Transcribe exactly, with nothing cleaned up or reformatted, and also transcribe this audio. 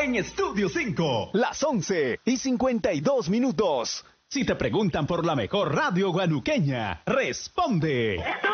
en Estudio cinco. Las once y cincuenta y dos minutos. Si te preguntan por la mejor radio guanuqueña, responde.